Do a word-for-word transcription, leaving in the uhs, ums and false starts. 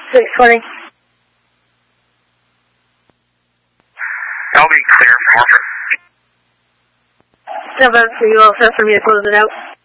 six twenty. I'll be clear from Orford. Seven, so you all set for me to close it out?